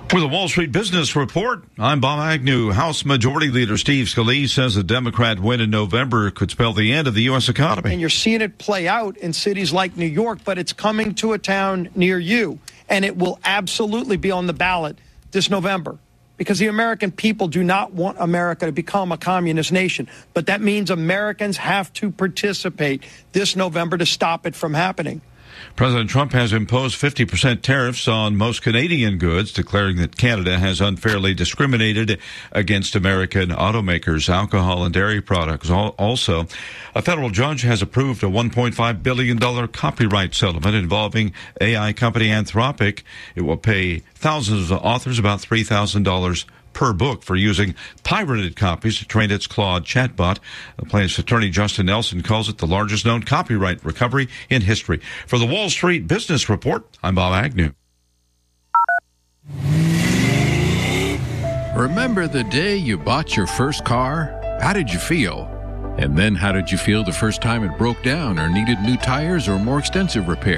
For the Wall Street Business Report, I'm Bob Agnew. House Majority Leader Steve Scalise says a Democrat win in November could spell the end of the U.S. economy. And you're seeing it play out in cities like New York, but it's coming to a town near you. And it will absolutely be on the ballot this November because the American people do not want America to become a communist nation. But that means Americans have to participate this November to stop it from happening. President Trump has imposed 50% tariffs on most Canadian goods, declaring that Canada has unfairly discriminated against American automakers, alcohol and dairy products. Also, a federal judge has approved a $1.5 billion copyright settlement involving AI company Anthropic. It will pay thousands of authors about $3,000 per book for using pirated copies to train its Claude chatbot. The plaintiff's attorney Justin Nelson calls it the largest known copyright recovery in history. For the Wall Street Business Report, I'm Bob Agnew. Remember the day you bought your first car? How did you feel? And then how did you feel the first time it broke down or needed new tires or more extensive repair?